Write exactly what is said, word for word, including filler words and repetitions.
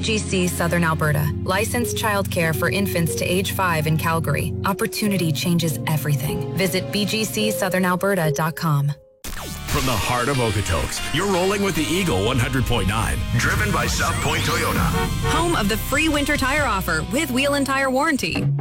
G C Southern Alberta. Licensed childcare for infants to age five in Calgary. Opportunity changes everything. Visit b g c southern alberta dot com. From the heart of Okotoks, you're rolling with the Eagle one hundred point nine. Driven by South Point Toyota. Home of the free winter tire offer with wheel and tire warranty.